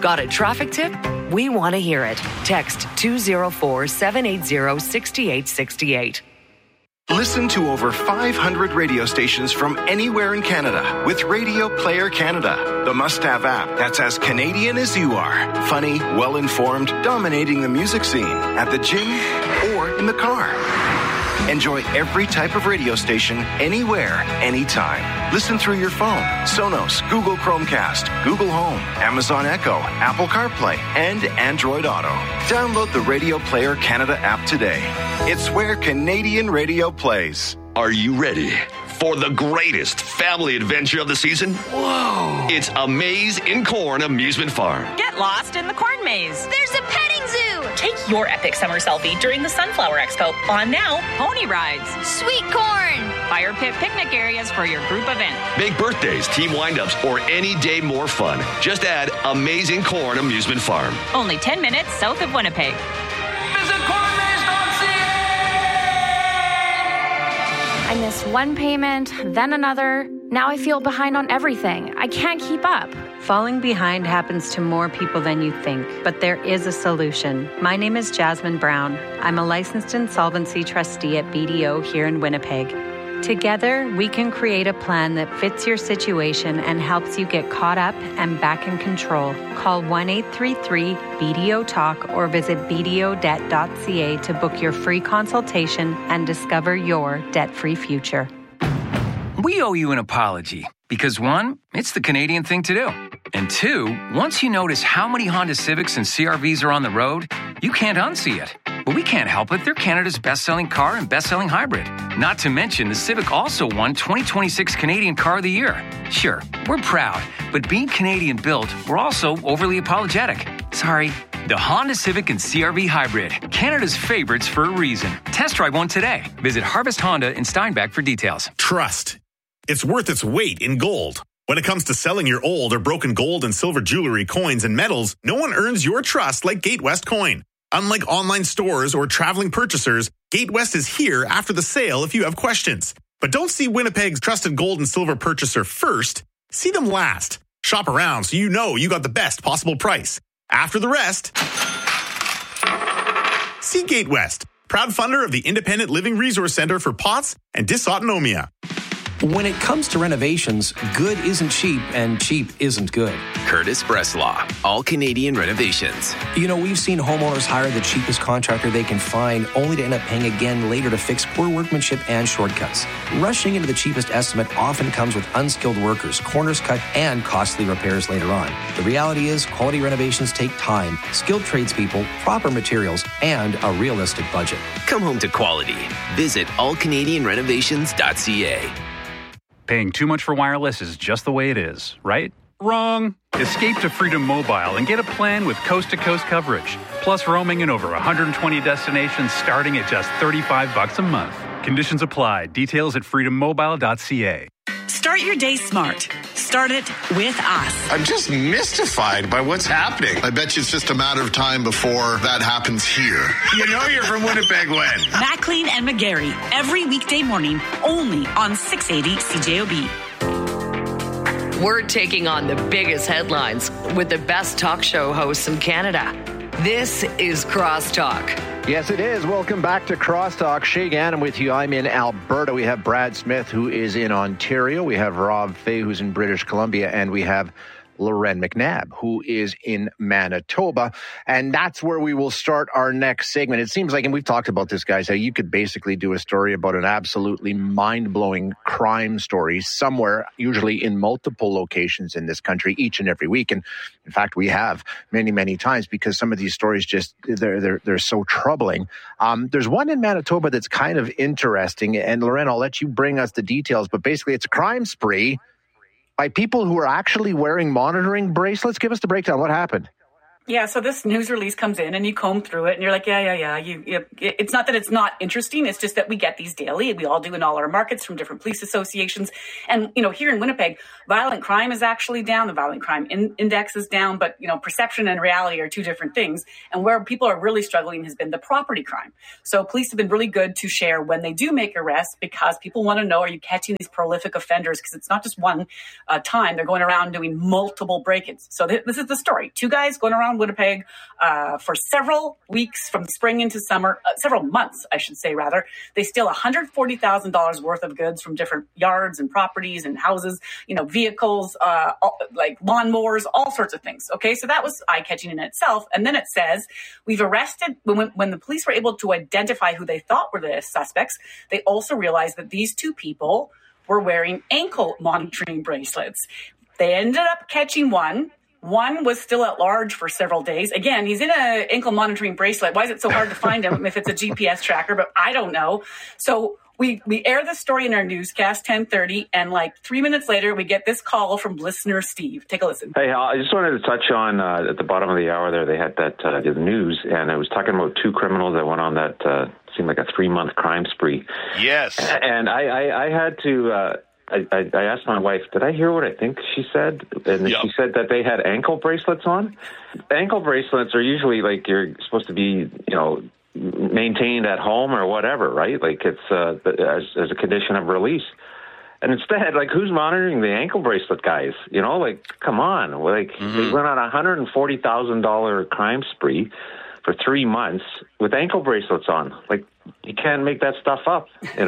Got a traffic tip? We want to hear it. Text 204-780-6868. Listen to over 500 radio stations from anywhere in Canada with Radio Player Canada, the must-have app that's as Canadian as you are. Funny, well-informed, dominating the music scene at the gym or in the car. Enjoy every type of radio station, anywhere, anytime. Listen through your phone, Sonos, Google Chromecast, Google Home, Amazon Echo, Apple CarPlay, and Android Auto. Download the Radio Player Canada app today. It's where Canadian radio plays. Are you ready for the greatest family adventure of the season? Whoa! It's A Maze in Corn Amusement Farm. Get lost in the corn maze. There's a petting zoo. Take your epic summer selfie during the Sunflower Expo. On now, pony rides, sweet corn, fire pit picnic areas for your group event. Make birthdays, team wind-ups, or any day more fun. Just add Amazing Corn Amusement Farm. Only 10 minutes south of Winnipeg. Visit I missed one payment, then another. Now I feel behind on everything. I can't keep up. Falling behind happens to more people than you think, but there is a solution. My name is Jasmine Brown. I'm a licensed insolvency trustee at BDO here in Winnipeg. Together, we can create a plan that fits your situation and helps you get caught up and back in control. Call 1-833-BDO-TALK or visit bdodebt.ca to book your free consultation and discover your debt-free future. We owe you an apology because, one, it's the Canadian thing to do. And two, once you notice how many Honda Civics and CR-Vs are on the road, you can't unsee it. But we can't help it. They're Canada's best-selling car and best-selling hybrid. Not to mention, the Civic also won 2026 Canadian Car of the Year. Sure, we're proud, but being Canadian-built, we're also overly apologetic. Sorry. The Honda Civic and CR-V Hybrid, Canada's favorites for a reason. Test drive one today. Visit Harvest Honda in Steinbach for details. Trust. It's worth its weight in gold. When it comes to selling your old or broken gold and silver jewelry, coins, and metals, no one earns your trust like Gatewest Coin. Unlike online stores or traveling purchasers, Gatewest is here after the sale if you have questions. But don't see Winnipeg's trusted gold and silver purchaser first. See them last. Shop around so you know you got the best possible price. After the rest, see Gatewest, proud funder of the Independent Living Resource Center for POTS and Dysautonomia. When it comes to renovations, good isn't cheap and cheap isn't good. Curtis Breslaw, All Canadian Renovations. You know, we've seen homeowners hire the cheapest contractor they can find only to end up paying again later to fix poor workmanship and shortcuts. Rushing into the cheapest estimate often comes with unskilled workers, corners cut, and costly repairs later on. The reality is quality renovations take time, skilled tradespeople, proper materials, and a realistic budget. Come home to quality. Visit allcanadianrenovations.ca. Paying too much for wireless is just the way it is, right? Wrong. Escape to Freedom Mobile and get a plan with coast-to-coast coverage, plus roaming in over 120 destinations starting at just $35 a month. Conditions apply. Details at freedommobile.ca. Start your day smart. Start it with us. I'm just mystified by what's happening. I bet you it's just a matter of time before that happens here. You know you're from Winnipeg when? Maclean and McGarry, every weekday morning, only on 680 CJOB. We're taking on the biggest headlines with the best talk show hosts in Canada. This is Crosstalk. Yes, it is. Welcome back to Crosstalk. Shay Gannon with you. I'm in Alberta. We have Brad Smith, who is in Ontario. We have Rob Fay, who's in British Columbia. And we have Loren McNabb, who is in Manitoba. And that's where we will start our next segment. It seems like, and we've talked about this, guys, how you could basically do a story about an absolutely mind-blowing crime story somewhere, usually in multiple locations in this country, each and every week. And in fact, we have many, many times because some of these stories just, they're so troubling. There's one in Manitoba that's kind of interesting. And Loren, I'll let you bring us the details, but basically it's a crime spree by people who are actually wearing monitoring bracelets. Give us the breakdown. What happened? Yeah, so this news release comes in and you comb through it and you're like, yeah. It's not that it's not interesting. It's just that we get these daily. We all do in all our markets from different police associations. And, here in Winnipeg, violent crime is actually down. The violent crime index is down. But, perception and reality are two different things. And where people are really struggling has been the property crime. So police have been really good to share when they do make arrests because people want to know, are you catching these prolific offenders? Because it's not just one time. They're going around doing multiple break-ins. So this is the story. 2 guys going around Winnipeg for several weeks from spring into summer, several months, I should say, rather. They steal $140,000 worth of goods from different yards and properties and houses, vehicles, like lawnmowers, all sorts of things. Okay, so that was eye-catching in itself. And then it says, we've arrested, when the police were able to identify who they thought were the suspects, they also realized that these 2 people were wearing ankle monitoring bracelets. They ended up catching one. One was still at large for several days. Again, he's in an ankle monitoring bracelet. Why is it so hard to find him if it's a GPS tracker? But I don't know. So we air the story in our newscast, 10:30, and like 3 minutes later, we get this call from listener Steve. Take a listen. Hey, I just wanted to touch on, at the bottom of the hour there, they had that the news, and it was talking about 2 criminals that went on that seemed like a 3-month crime spree. Yes. And I had to... I asked my wife, did I hear what I think she said? And she said that they had ankle bracelets on. Ankle bracelets are usually like you're supposed to be, maintained at home or whatever, right? Like it's as a condition of release. And instead, like, who's monitoring the ankle bracelet guys? Come on. Like, they went on a $140,000 crime spree for 3 months with ankle bracelets on. Like, you can't make that stuff up,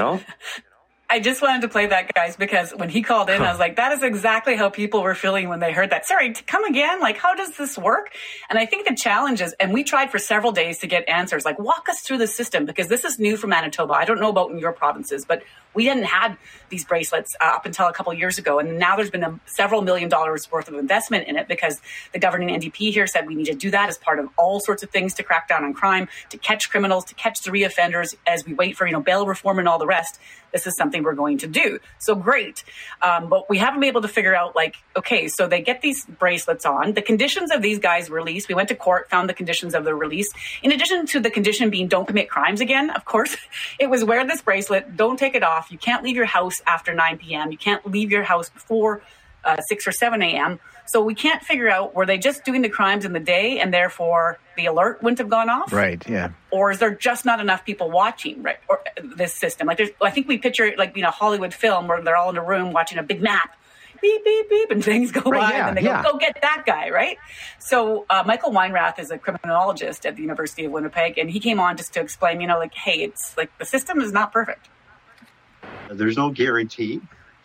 I just wanted to play that, guys, because when he called in, I was like, that is exactly how people were feeling when they heard that. Sorry, come again? Like, how does this work? And I think the challenge is, and we tried for several days to get answers, like, walk us through the system, because this is new for Manitoba. I don't know about in your provinces, but we hadn't had these bracelets up until a couple of years ago. And now there's been several $1 million worth of investment in it because the governing NDP here said we need to do that as part of all sorts of things to crack down on crime, to catch criminals, to catch the reoffenders as we wait for, bail reform and all the rest. This is something we're going to do. So great. But we haven't been able to figure out, okay, so they get these bracelets on. The conditions of these guys' release, we went to court, found the conditions of their release. In addition to the condition being don't commit crimes again, of course, it was wear this bracelet, don't take it off. You can't leave your house after 9 p.m. You can't leave your house before 6 or 7 a.m. So we can't figure out, were they just doing the crimes in the day and therefore the alert wouldn't have gone off? Right, yeah. Or is there just not enough people watching, right? Or this system? I think we picture it like, Hollywood film where they're all in a room watching a big map. Beep, beep, beep, and things go by, and then they go get that guy, right? So Michael Weinrath is a criminologist at the University of Winnipeg, and he came on just to explain, hey, it's like the system is not perfect. There's no guarantee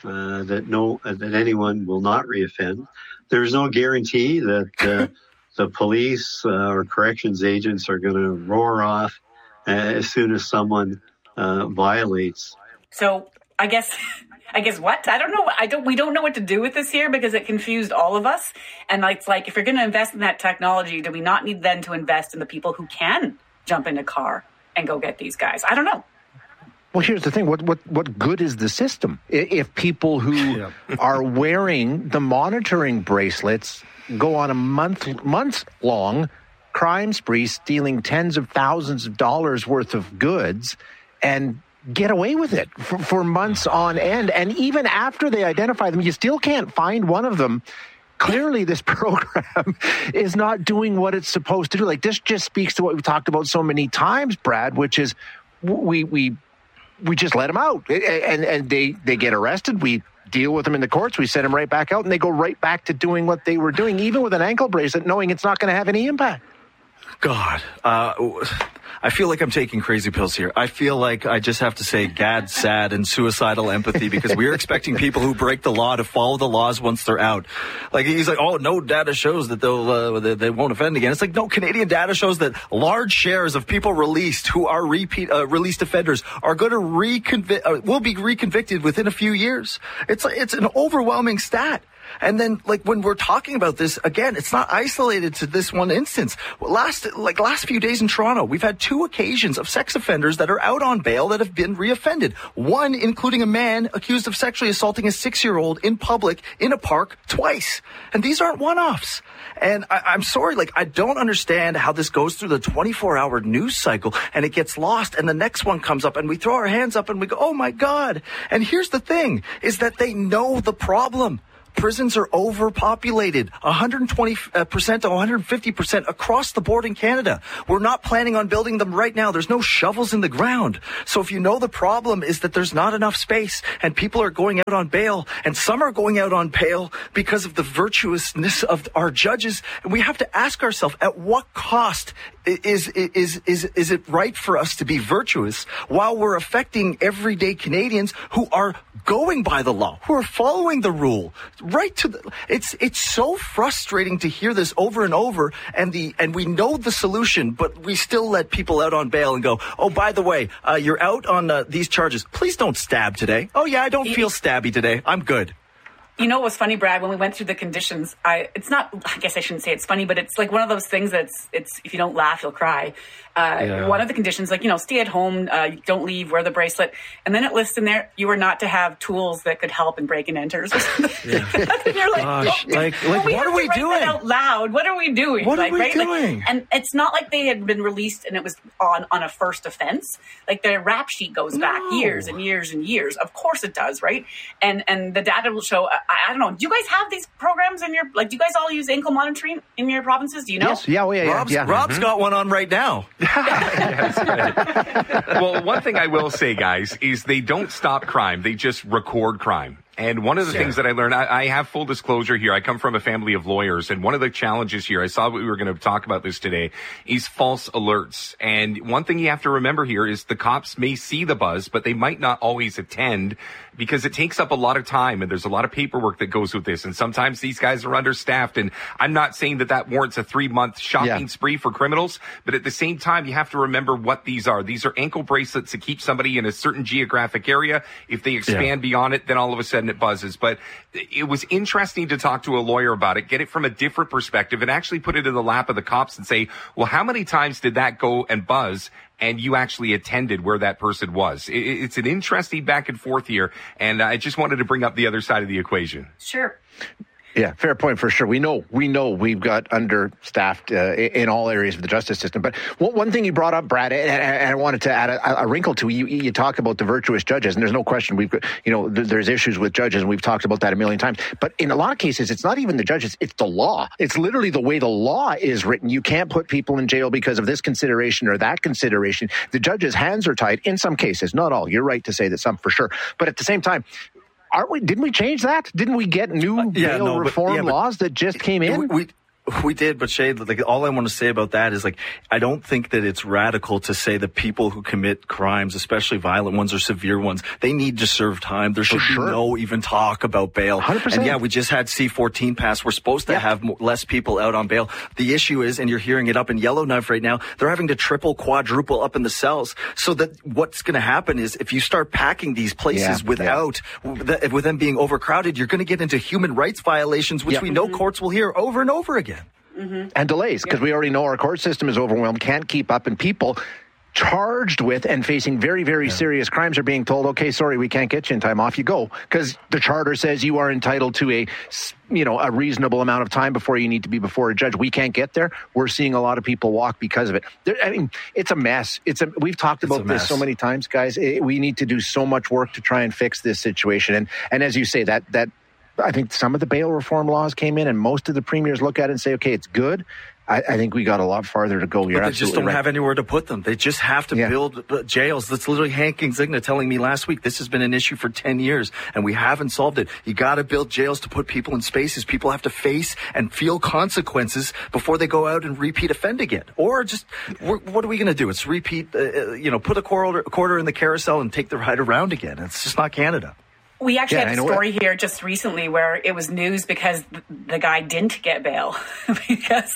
that anyone will not reoffend. There's no guarantee that the police or corrections agents are going to roar off as soon as someone violates. So I guess what? I don't know. We don't know what to do with this here because it confused all of us. And it's like, if you're going to invest in that technology, do we not need then to invest in the people who can jump in a car and go get these guys? I don't know. Well, here's the thing. What good is the system if people who are wearing the monitoring bracelets go on a months-long crime spree, stealing tens of thousands of dollars worth of goods, and get away with it for months on end? And even after they identify them, you still can't find one of them. Clearly, this program is not doing what it's supposed to do. Like, this just speaks to what we've talked about so many times, Brad, which is we just let them out, and they get arrested. We deal with them in the courts. We send them right back out, and they go right back to doing what they were doing, even with an ankle bracelet, knowing it's not going to have any impact. God, I feel like I'm taking crazy pills here. I feel like I just have to say gad, sad, and suicidal empathy because we're expecting people who break the law to follow the laws once they're out. Like, he's like, oh, no data shows that they won't offend again. It's like, no, Canadian data shows that large shares of people released who are released offenders are going to will be reconvicted within a few years. It's an overwhelming stat. And then, like, when we're talking about this, again, it's not isolated to this one instance. Last few days in Toronto, we've had 2 occasions of sex offenders that are out on bail that have been reoffended. One, including a man accused of sexually assaulting a 6-year-old in public in a park twice. And these aren't one-offs. And I'm sorry, like, I don't understand how this goes through the 24-hour news cycle and it gets lost and the next one comes up and we throw our hands up and we go, oh my God. And here's the thing, is that they know the problem. Prisons are overpopulated, 120% to 150% across the board in Canada. We're not planning on building them right now. There's no shovels in the ground. So if you know the problem is that there's not enough space and people are going out on bail, and some are going out on bail because of the virtuousness of our judges, and we have to ask ourselves, at what cost is it right for us to be virtuous while we're affecting everyday Canadians who are going by the law, who are following the rule? Right to the, it's so frustrating to hear this over and over, and we know the solution, but we still let people out on bail and go, oh, by the way, you're out on these charges. Please don't stab today. Oh yeah, I don't feel stabby today. I'm good. You know what was funny, Brad, when we went through the conditions, it's not, I guess I shouldn't say it's funny, but it's like one of those things that's, if you don't laugh, you'll cry. One of the conditions, like, stay at home, don't leave, wear the bracelet. And then it lists in there, you are not to have tools that could help in break and enters. And you're like, gosh, what are we doing? Out loud. What are we doing? What are we doing? And it's not like they had been released and it was on a first offense. Like, the rap sheet goes back years and years and years. Of course it does, right? And the data will show, I don't know, do you guys have these programs in your, do you guys all use ankle monitoring in your provinces? Do you know? Yes, yeah. Rob's got one on right now. Well, one thing I will say, guys, is they don't stop crime. They just record crime. And one of the things that I learned, I have full disclosure here. I come from a family of lawyers, and one of the challenges here, I saw we were going to talk about this today, is false alerts. And one thing you have to remember here is the cops may see the buzz, but they might not always attend because it takes up a lot of time, and there's a lot of paperwork that goes with this. And sometimes these guys are understaffed, and I'm not saying that warrants a 3-month shopping spree for criminals, but at the same time, you have to remember what these are. These are ankle bracelets to keep somebody in a certain geographic area. If they expand beyond it, then all of a sudden it buzzes. But it was interesting to talk to a lawyer about it, get it from a different perspective, and actually put it in the lap of the cops and say, well, how many times did that go and buzz and you actually attended where that person was? It's an interesting back and forth here, and I just wanted to bring up the other side of the equation. Sure. Yeah, fair point for sure. We know we've got understaffed in all areas of the justice system. But one thing you brought up, Brad, and I wanted to add a wrinkle to, you talk about the virtuous judges, and there's no question we've got, there's issues with judges, and we've talked about that a million times. But in a lot of cases, it's not even the judges, it's the law. It's literally the way the law is written. You can't put people in jail because of this consideration or that consideration. The judges' hands are tied in some cases, not all. You're right to say that some for sure. But at the same time, didn't we change that? Didn't we get new bail reform laws that just came in? We did, but Shay, all I want to say about that is, I don't think that it's radical to say that people who commit crimes, especially violent ones or severe ones, they need to serve time. There should be no even talk about bail. 100%. And we just had C-14 pass. We're supposed to have less people out on bail. The issue is, and you're hearing it up in Yellowknife right now, they're having to triple, quadruple up in the cells. So that what's going to happen is, if you start packing these places with them being overcrowded, you're going to get into human rights violations, which we know courts will hear over and over again. Mm-hmm. And delays, because we already know our court system is overwhelmed, can't keep up, and people charged with and facing very, very serious crimes are being told, okay, sorry, we can't get you in time, off you go, because the charter says you are entitled to a reasonable amount of time before you need to be before a judge. We can't get there. We're seeing a lot of people walk because of it. It's a mess. We've talked about this so many times, guys. We need to do so much work to try and fix this situation. And as you say, that I think some of the bail reform laws came in, and most of the premiers look at it and say, okay, it's good. I think we got a lot farther to go. But they just don't have anywhere to put them. They just have to build jails. That's literally Hank Kingsigna telling me last week, this has been an issue for 10 years, and we haven't solved it. You got to build jails to put people in spaces. People have to face and feel consequences before they go out and repeat offend again. Or just, what are we going to do? It's repeat, put a quarter in the carousel and take the ride around again. It's just not Canada. We actually had a story here just recently where it was news because the guy didn't get bail. because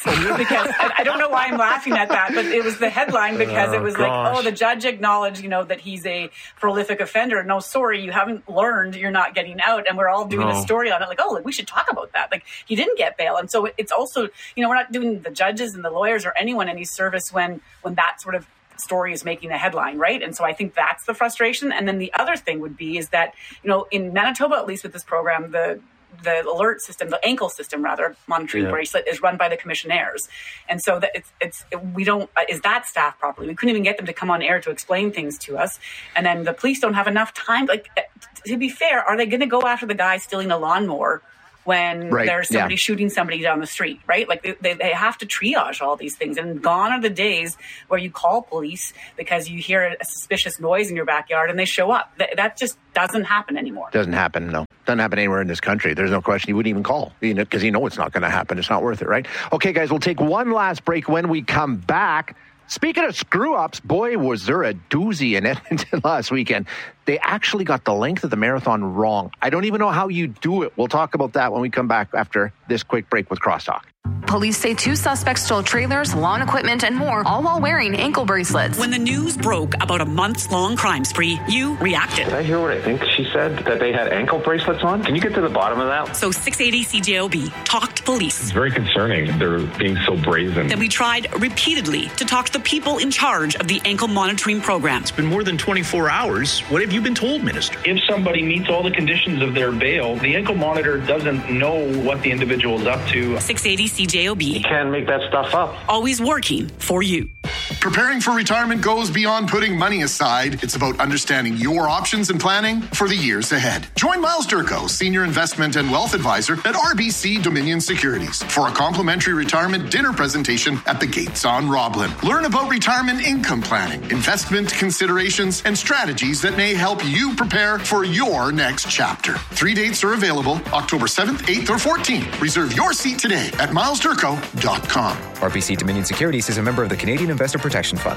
I don't know why I'm laughing at that, but it was the headline because it was the judge acknowledged, that he's a prolific offender. No, sorry, you haven't learned, you're not getting out. And we're all doing a story on it. We should talk about that. He didn't get bail. And so it's also, we're not doing the judges and the lawyers or anyone any service when that sort of story is making a headline, right? And so I think that's the frustration. And then the other thing would be is that, in Manitoba, at least with this program, the alert system, the ankle system rather, monitoring bracelet is run by the commissionaires. And so that we don't, is that staffed properly? We couldn't even get them to come on air to explain things to us. And then the police don't have enough time. To be fair, are they going to go after the guy stealing a lawnmower when there's somebody shooting somebody down the street, right? They have to triage all these things. And gone are the days where you call police because you hear a suspicious noise in your backyard and they show up. That just doesn't happen anymore. Doesn't happen, no. Doesn't happen anywhere in this country. There's no question. You wouldn't even call, because it's not going to happen. It's not worth it, right? Okay, guys, we'll take one last break. When we come back, speaking of screw-ups, boy, was there a doozy in Edmonton last weekend. They actually got the length of the marathon wrong. I don't even know how you do it. We'll talk about that when we come back after this quick break with Crosstalk. Police say 2 suspects stole trailers, lawn equipment, and more, all while wearing ankle bracelets. When the news broke about a months-long crime spree, you reacted. Did I hear what I think she said? That they had ankle bracelets on? Can you get to the bottom of that? So 680 CJOB talked to police. It's very concerning. They're being so brazen. Then we tried repeatedly to talk to the people in charge of the ankle monitoring program. It's been more than 24 hours. What have you been told, Minister? If somebody meets all the conditions of their bail, the ankle monitor doesn't know what the individual is up to. 680 CJOB. You can't make that stuff up. Always working for you. Preparing for retirement goes beyond putting money aside. It's about understanding your options and planning for the years ahead. Join Miles Durko, Senior Investment and Wealth Advisor at RBC Dominion Securities, for a complimentary retirement dinner presentation at the Gates on Roblin. Learn about retirement income planning, investment considerations, and strategies that may help you prepare for your next chapter. 3 dates are available, October 7th, 8th, or 14th. Reserve your seat today at milesdurko.com. RBC Dominion Securities is a member of the Canadian Investor Protection Fund.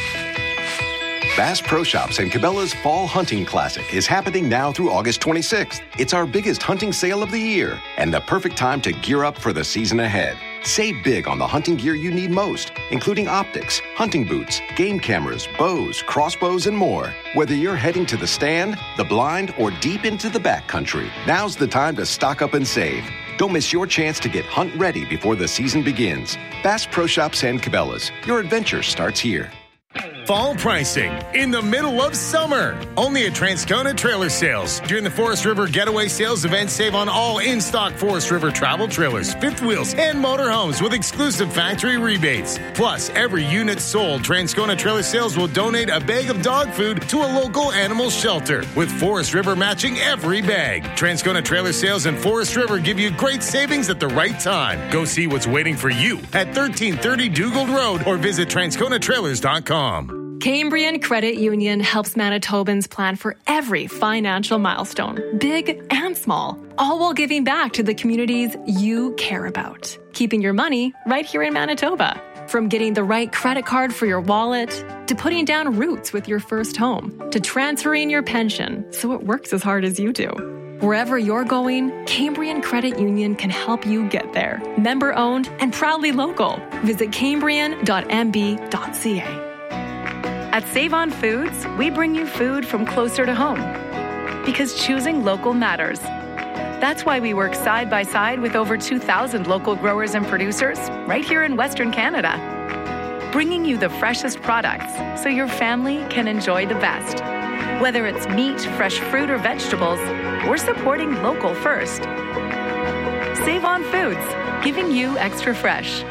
Bass Pro Shops and Cabela's Fall Hunting Classic is happening now through August 26th. It's our biggest hunting sale of the year and the perfect time to gear up for the season ahead. Save big on the hunting gear you need most, including optics, hunting boots, game cameras, bows, crossbows, and more. Whether you're heading to the stand, the blind, or deep into the backcountry, now's the time to stock up and save. Don't miss your chance to get hunt ready before the season begins. Bass Pro Shops and Cabela's. Your adventure starts here. Fall pricing in the middle of summer. Only at Transcona Trailer Sales. During the Forest River Getaway Sales event, save on all in-stock Forest River travel trailers, fifth wheels, and motorhomes with exclusive factory rebates. Plus, every unit sold, Transcona Trailer Sales will donate a bag of dog food to a local animal shelter, with Forest River matching every bag. Transcona Trailer Sales and Forest River give you great savings at the right time. Go see what's waiting for you at 1330 Dugald Road or visit transconatrailers.com. Cambrian Credit Union helps Manitobans plan for every financial milestone, big and small, all while giving back to the communities you care about. Keeping your money right here in Manitoba. From getting the right credit card for your wallet, to putting down roots with your first home, to transferring your pension so it works as hard as you do. Wherever you're going, Cambrian Credit Union can help you get there. Member owned and proudly local. Visit cambrian.mb.ca. At Save On Foods, we bring you food from closer to home. Because choosing local matters. That's why we work side by side with over 2,000 local growers and producers right here in Western Canada. Bringing you the freshest products so your family can enjoy the best. Whether it's meat, fresh fruit, or vegetables, we're supporting local first. Save On Foods, giving you extra fresh.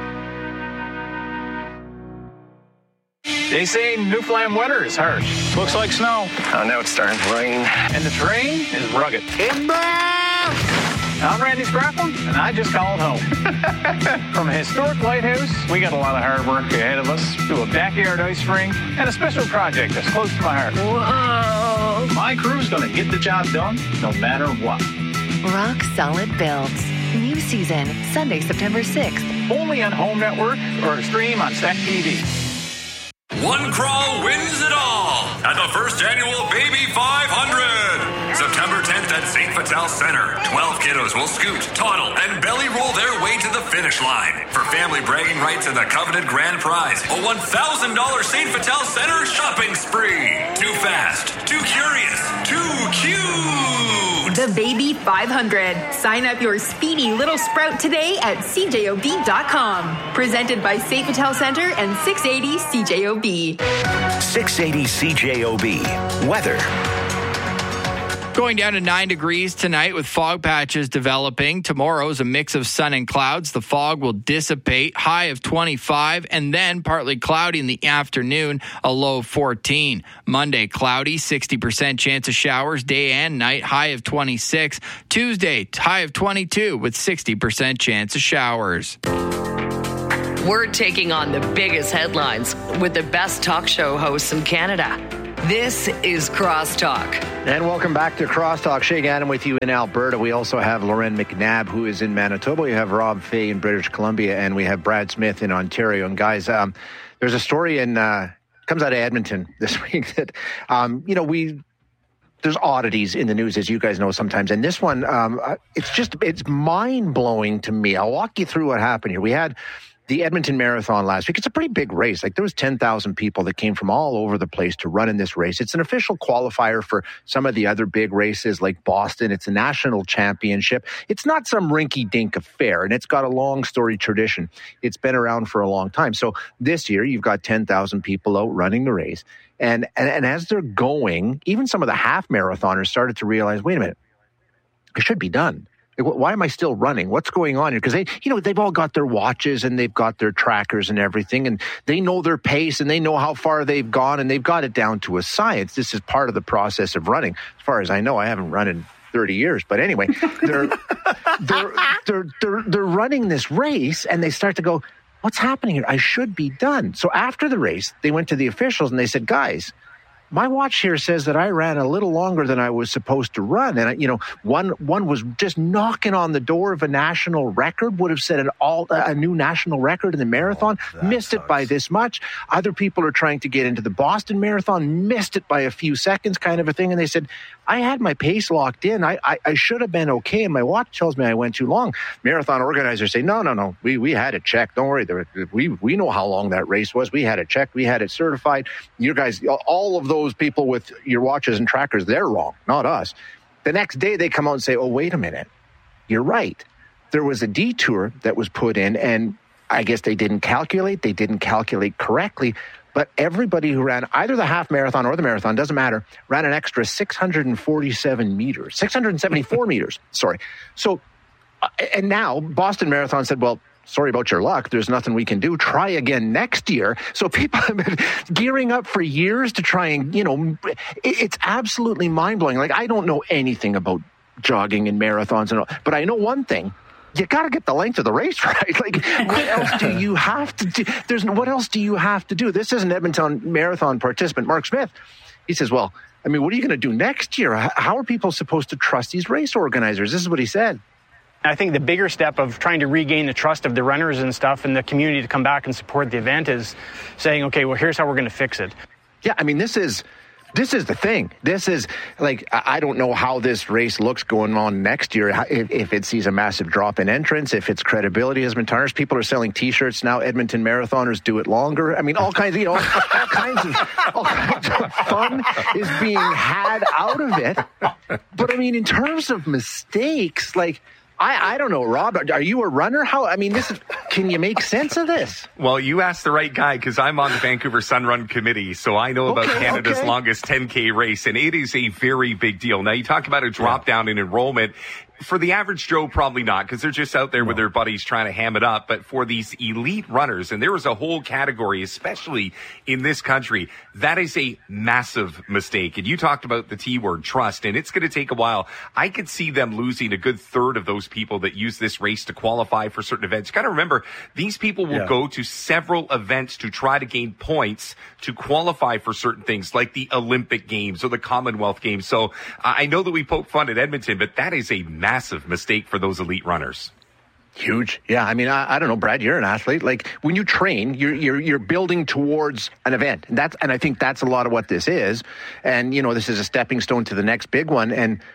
They say Newfoundland weather is harsh. Looks like snow. Oh, now it's starting to rain. And the terrain is rugged. I'm Randy Scrappin, and I just called home. From a historic lighthouse, we got a lot of hard work ahead of us, to a backyard ice rink, and a special project that's close to my heart. Whoa! My crew's going to get the job done, no matter what. Rock Solid Builds. New season, Sunday, September 6th. Only on Home Network or stream on Stack TV. One crawl wins it all at the first annual Baby 500. September 10th at St. Vital Center. 12 kiddos will scoot, toddle, and belly roll their way to the finish line. For family bragging rights and the coveted grand prize, a $1,000 St. Vital Center shopping spree. Too fast, too curious, too cute. The Baby 500. Sign up your speedy little sprout today at CJOB.com. Presented by St. Vital Center and 680 CJOB. 680 CJOB. Weather. Going down to 9 degrees tonight with fog patches developing. Tomorrow is a mix of sun and clouds. The fog will dissipate. High of 25 and then partly cloudy in the afternoon, a low of 14. Monday, cloudy, 60% chance of showers day and night, high of 26. Tuesday, high of 22 with 60% chance of showers. We're taking on the biggest headlines with the best talk show hosts in Canada. This is Crosstalk. And welcome back to Crosstalk. Shay Gannon with you in Alberta. We also have Loren McNabb, who is in Manitoba. We have Rob Fay in British Columbia, and we have Brad Smith in Ontario. And guys, there's a story comes out of Edmonton this week that, there's oddities in the news, as you guys know sometimes. And this one, it's mind-blowing to me. I'll walk you through what happened here. We had the Edmonton Marathon last week. It's a pretty big race. Like, there was 10,000 people that came from all over the place to run in this race. It's an official qualifier for some of the other big races like Boston. It's a national championship. It's not some rinky-dink affair, and it's got a long story tradition. It's been around for a long time. So this year, you've got 10,000 people out running the race. And as they're going, even some of the half marathoners started to realize, wait a minute, it should be done. Why am I still running? What's going on here? Because they've all got their watches and they've got their trackers and everything, and they know their pace and they know how far they've gone, and they've got it down to a science. This is part of the process of running. As far as I know, I haven't run in 30 years, but anyway, they're running this race, and they start to go, what's happening here? I should be done. So after the race, they went to the officials and they said, guys, my watch here says that I ran a little longer than I was supposed to run. And, one was just knocking on the door of a national record, would have set a new national record in the marathon, missed it by this much. Other people are trying to get into the Boston Marathon, missed it by a few seconds kind of a thing. And they said, I had my pace locked in. I should have been okay. And my watch tells me I went too long. Marathon organizers say, no. We had it checked. Don't worry. We know how long that race was. We had it checked. We had it certified. You guys, all of those people with your watches and trackers, they're wrong, not us. The next day they come out and say, oh, wait a minute. You're right. There was a detour that was put in, and I guess they didn't calculate. They didn't calculate correctly. But everybody who ran either the half marathon or the marathon, doesn't matter, ran an extra 674 meters. Sorry. So, and now Boston Marathon said, well, sorry about your luck. There's nothing we can do. Try again next year. So people have been gearing up for years to try and, it's absolutely mind-blowing. Like, I don't know anything about jogging and marathons and all, but I know one thing. You got to get the length of the race right. Like, what else do you have to do? What else do you have to do? This is an Edmonton Marathon participant, Mark Smith. He says, well, what are you going to do next year? How are people supposed to trust these race organizers? This is what he said. I think the bigger step of trying to regain the trust of the runners and stuff and the community to come back and support the event is saying, okay, well, here's how we're going to fix it. Yeah, this is the thing. This is, like, I don't know how this race looks going on next year, if it sees a massive drop in entrance, if its credibility has been tarnished. People are selling T-shirts now. Edmonton Marathoners do it longer. All kinds of fun is being had out of it. But, in terms of mistakes, like, I don't know, Rob, are you a runner? Can you make sense of this? Well, you asked the right guy, because I'm on the Vancouver Sun Run Committee, so I know about Canada's longest 10K race, and it is a very big deal. Now, you talk about a drop down in enrollment. For the average Joe, probably not, because they're just out there with their buddies trying to ham it up. But for these elite runners, and there is a whole category, especially in this country, that is a massive mistake. And you talked about the T word, trust, and it's going to take a while. I could see them losing a good third of those people that use this race to qualify for certain events. You got to remember, these people will go to several events to try to gain points to qualify for certain things, like the Olympic Games or the Commonwealth Games. So I know that we poke fun at Edmonton, but that is a massive mistake for those elite runners. Huge. Yeah. I don't know, Brad, you're an athlete. Like, when you train, you're building towards an event. And I think that's a lot of what this is. And, this is a stepping stone to the next big one. And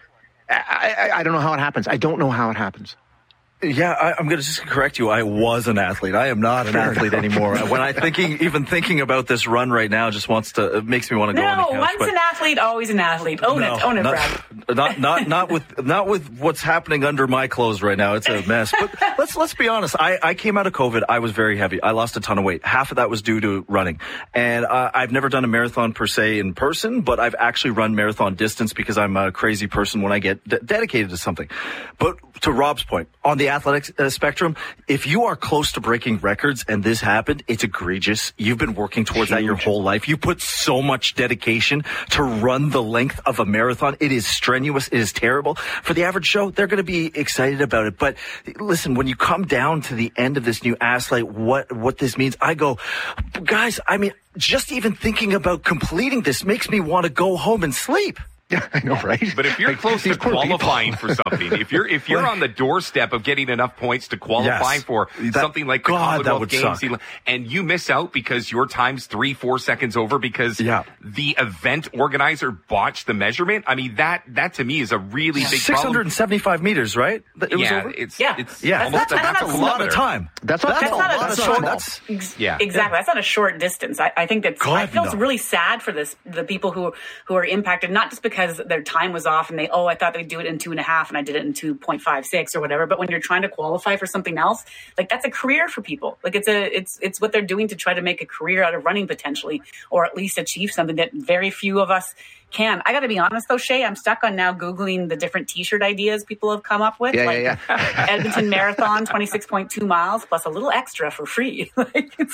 I don't know how it happens. I don't know how it happens. Yeah, I'm going to just correct you. I was an athlete. I am not an athlete anymore. When even thinking about this run right now, it makes me want to go on the couch. No, once an athlete, always an athlete. Own it, Brad. Not with what's happening under my clothes right now. It's a mess. But let's be honest. I came out of COVID. I was very heavy. I lost a ton of weight. Half of that was due to running. And I've never done a marathon per se in person, but I've actually run marathon distance because I'm a crazy person when I get dedicated to something. But to Rob's point, on the athletics spectrum, if you are close to breaking records and this happened, it's egregious. You've been working towards that your whole life. You put so much dedication to run the length of a marathon. It is strenuous. It is terrible. For the average Joe, they're going to be excited about it. But listen, when you come down to the end of this new athlete, what this means, I go, guys, I mean, just even thinking about completing this makes me want to go home and sleep. Yeah, I know, right? But if you're close to qualifying for something, if you're on the doorstep of getting enough points to qualify for something like the Commonwealth Games, and you miss out because your time's 3-4 seconds over because the event organizer botched the measurement, I mean, that to me is a really big 675 meters, right? It was over? It's that's a lot of time. That's a lot of time. Exactly. That's not a short distance. I think I feel really sad for the people who are impacted, not just because their time was off and I thought they'd do it in 2.5 and I did it in 2.56 or whatever. But when you're trying to qualify for something else, like that's a career for people. Like it's what they're doing to try to make a career out of running potentially, or at least achieve something that very few of us can. I got to be honest though, Shay, I'm stuck on now Googling the different t-shirt ideas people have come up with. Edmonton Marathon, 26.2 miles plus a little extra for free. Like it's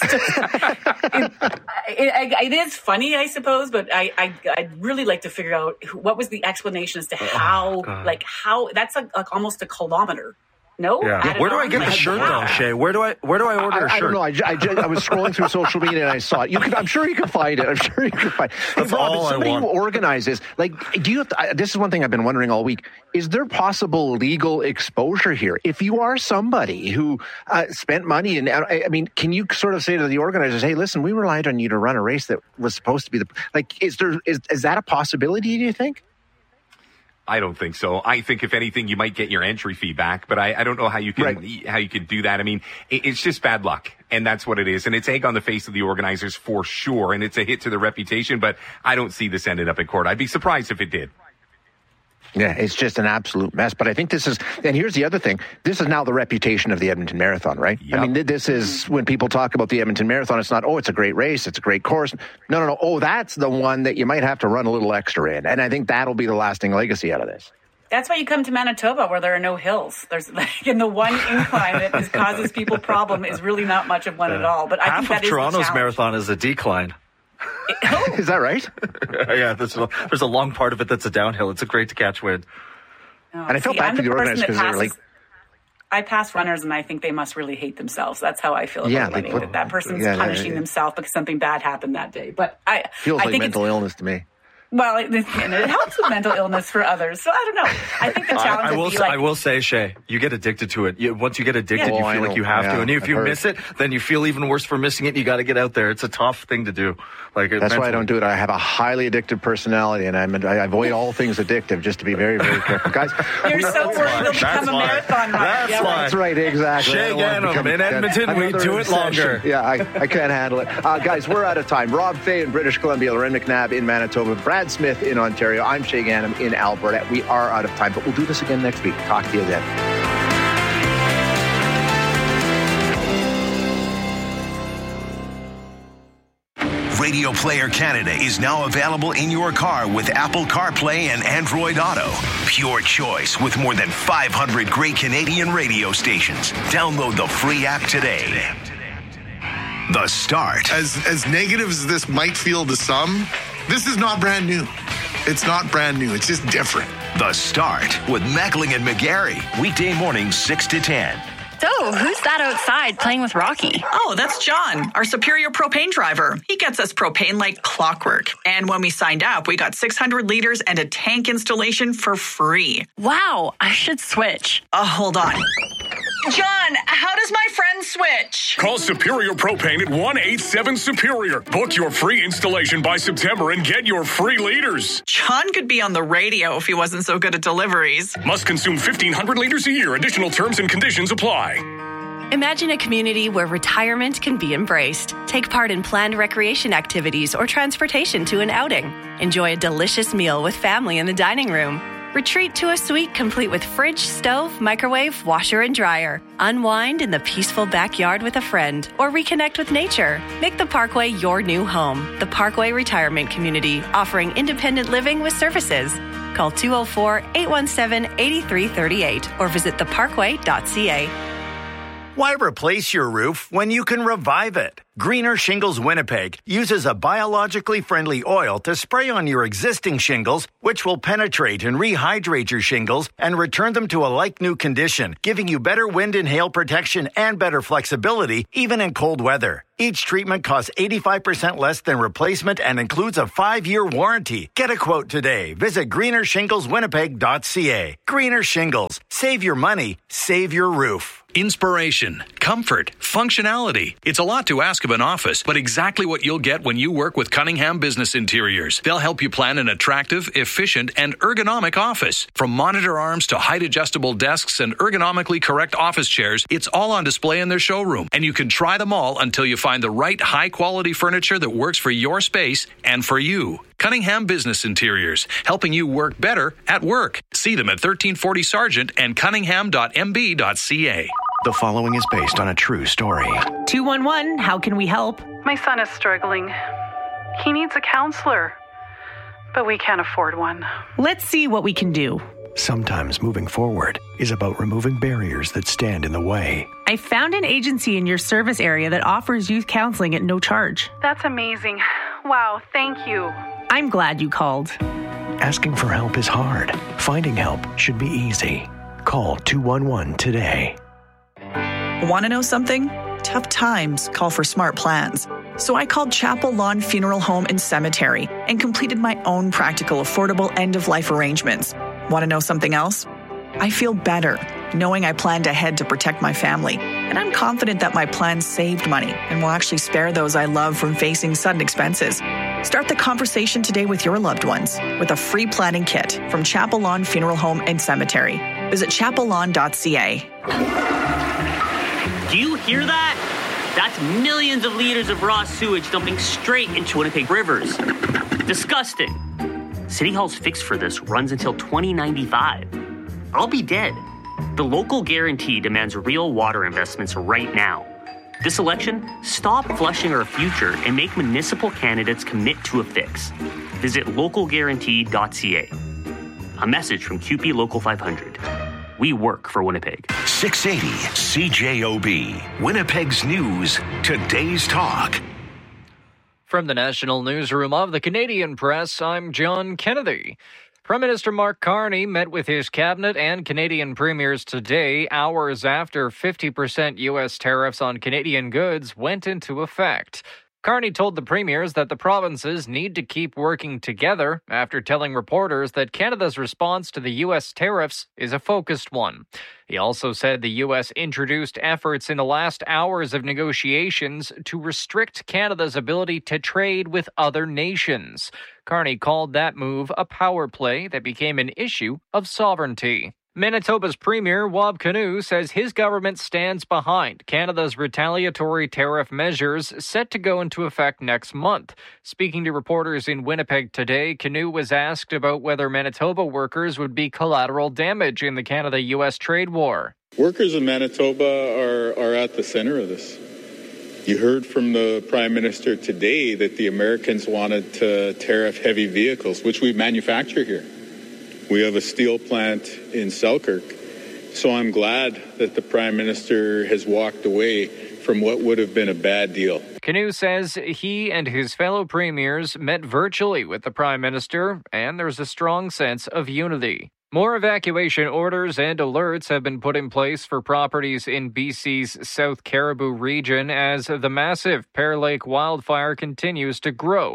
just, it is funny, I suppose, but I'd really like to figure out what was the explanation as to how that's like almost a kilometer. No, yeah. Where do I get the shirt though, Shay? Where do I order a shirt? I don't know. I was scrolling through social media and I saw it. I'm sure you can find it. That's Rob, all somebody who organizes, like, do you? This is one thing I've been wondering all week. Is there possible legal exposure here? If you are somebody who spent money, and I mean, can you sort of say to the organizers, "Hey, listen, we relied on you to run a race that was supposed to be is that a possibility? Do you think?" I don't think so. I think if anything, you might get your entry fee back, but I don't know how you can do that. I mean, it's just bad luck, and that's what it is. And it's egg on the face of the organizers for sure, and it's a hit to their reputation. But I don't see this ended up in court. I'd be surprised if it did. Yeah, it's just an absolute mess. But I think this is, and here's the other thing, this is now the reputation of the Edmonton Marathon, right? Yep. I mean, this is, when people talk about the Edmonton Marathon, it's not, it's a great race, it's a great course. No. That's the one that you might have to run a little extra in. And I think that'll be the lasting legacy out of this. That's why you come to Manitoba, where there are no hills. There's and the one incline that causes people problem is really not much of one at all. But I think that is the challenge. Toronto's marathon is a decline. Is that right? Yeah, there's a long part of it that's a downhill. It's a great to catch wind. And I felt bad for the organizers because they were like, I pass runners and I think they must really hate themselves. That's how I feel about running. That person's punishing themselves because something bad happened that day. But feels like mental illness to me. Well, it helps with mental illness for others. So I don't know. I think the challenge I will say, Shay, you get addicted to it. Once you get addicted, you feel like you have to. And if you miss it, then you feel even worse for missing it. And you got to get out there. It's a tough thing to do. That's why I don't do it. I have a highly addictive personality, and I avoid all things addictive just to be very, very careful. Guys, you're so worried you'll become a marathon runner. That's right, exactly. Shay Gannon in Edmonton, we do it longer. Yeah, I can't handle it. Guys, we're out of time. Rob Fay in British Columbia, Loren McNabb in Manitoba, Brad Smith in Ontario. I'm Shay Gannon in Alberta. We are out of time, but we'll do this again next week. Talk to you then. Radio Player Canada is now available in your car with Apple CarPlay and Android Auto. Pure choice with more than 500 great Canadian radio stations. Download the free app today. The Start. As negative as this might feel to some, this is not brand new. It's not brand new. It's just different. The Start with Mackling and McGarry. Weekday mornings 6 to 10. So, who's that outside playing with Rocky? Oh, that's John, our Superior propane driver. He gets us propane like clockwork. And when we signed up, we got 600 liters and a tank installation for free. Wow, I should switch. Hold on. John, how does my friend switch? Call Superior Propane at 187-SUPERIOR. Book your free installation by September and get your free liters. John could be on the radio if he wasn't so good at deliveries. Must consume 1,500 liters a year. Additional terms and conditions apply. Imagine a community where retirement can be embraced. Take part in planned recreation activities or transportation to an outing. Enjoy a delicious meal with family in the dining room. Retreat to a suite complete with fridge, stove, microwave, washer, and dryer. Unwind in the peaceful backyard with a friend or reconnect with nature. Make the Parkway your new home. The Parkway Retirement Community, offering independent living with services. Call 204-817-8338 or visit theparkway.ca. Why replace your roof when you can revive it? Greener Shingles Winnipeg uses a biologically friendly oil to spray on your existing shingles, which will penetrate and rehydrate your shingles and return them to a like-new condition, giving you better wind and hail protection and better flexibility, even in cold weather. Each treatment costs 85% less than replacement and includes a 5-year warranty. Get a quote today. Visit greenershingleswinnipeg.ca. Greener Shingles. Save your money. Save your roof. Inspiration, comfort, functionality. It's a lot to ask of an office, but exactly what you'll get when you work with Cunningham Business Interiors. They'll help you plan an attractive, efficient, and ergonomic office. From monitor arms to height-adjustable desks and ergonomically correct office chairs, it's all on display in their showroom, and you can try them all until you find the right high-quality furniture that works for your space and for you. Cunningham Business Interiors, helping you work better at work. See them at 1340 Sargent and cunningham.mb.ca. The following is based on a true story. 211, how can we help? My son is struggling. He needs a counselor, but we can't afford one. Let's see what we can do. Sometimes moving forward is about removing barriers that stand in the way. I found an agency in your service area that offers youth counseling at no charge. That's amazing. Wow, thank you. I'm glad you called. Asking for help is hard. Finding help should be easy. Call 211 today. Want to know something? Tough times call for smart plans. So I called Chapel Lawn Funeral Home and Cemetery and completed my own practical, affordable end-of-life arrangements. Want to know something else? I feel better knowing I planned ahead to protect my family. And I'm confident that my plan saved money and will actually spare those I love from facing sudden expenses. Start the conversation today with your loved ones with a free planning kit from Chapel Lawn Funeral Home and Cemetery. Visit chapellawn.ca. Do you hear that? That's millions of liters of raw sewage dumping straight into Winnipeg rivers. Disgusting. City Hall's fix for this runs until 2095. I'll be dead. The local guarantee demands real water investments right now. This election, stop flushing our future and make municipal candidates commit to a fix. Visit localguarantee.ca. A message from QP Local 500. We work for Winnipeg. 680 CJOB. Winnipeg's news. Today's talk. From the National Newsroom of the Canadian Press, I'm John Kennedy. Prime Minister Mark Carney met with his cabinet and Canadian premiers today, hours after 50% U.S. tariffs on Canadian goods went into effect. Carney told the premiers that the provinces need to keep working together after telling reporters that Canada's response to the U.S. tariffs is a focused one. He also said the U.S. introduced efforts in the last hours of negotiations to restrict Canada's ability to trade with other nations. Carney called that move a power play that became an issue of sovereignty. Manitoba's Premier Wab Kinew says his government stands behind Canada's retaliatory tariff measures set to go into effect next month. Speaking to reporters in Winnipeg today, Kinew was asked about whether Manitoba workers would be collateral damage in the Canada-U.S. trade war. Workers in Manitoba are at the center of this. You heard from the Prime Minister today that the Americans wanted to tariff heavy vehicles, which we manufacture here. We have a steel plant in Selkirk, so I'm glad that the Prime Minister has walked away from what would have been a bad deal. Kinew says he and his fellow premiers met virtually with the Prime Minister, and there's a strong sense of unity. More evacuation orders and alerts have been put in place for properties in BC's South Caribou region as the massive Pear Lake wildfire continues to grow.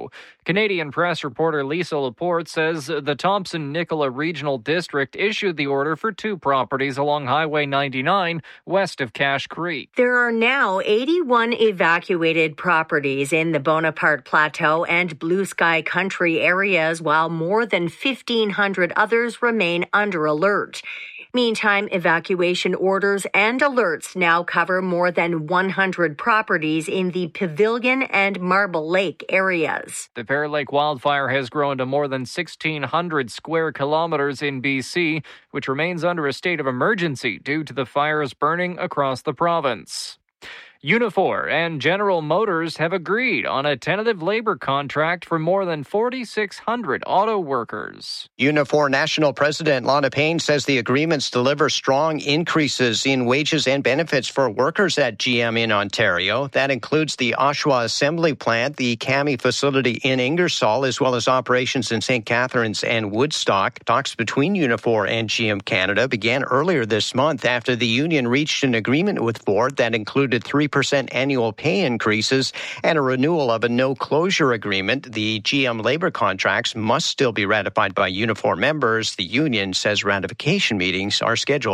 Canadian press reporter Lisa Laporte says the Thompson-Nicola Regional District issued the order for 2 properties along Highway 99 west of Cache Creek. There are now 81 evacuated properties in the Bonaparte Plateau and Blue Sky Country areas, while more than 1,500 others remain under alert. Meantime, evacuation orders and alerts now cover more than 100 properties in the Pavilion and Marble Lake areas. The Bear Lake wildfire has grown to more than 1,600 square kilometers in BC, which remains under a state of emergency due to the fires burning across the province. Unifor and General Motors have agreed on a tentative labor contract for more than 4,600 auto workers. Unifor National President Lana Payne says the agreements deliver strong increases in wages and benefits for workers at GM in Ontario. That includes the Oshawa Assembly Plant, the CAMI facility in Ingersoll, as well as operations in St. Catharines and Woodstock. Talks between Unifor and GM Canada began earlier this month after the union reached an agreement with Ford that included 3% annual pay increases and a renewal of a no-closure agreement. The GM labor contracts must still be ratified by Unifor members. The union says ratification meetings are scheduled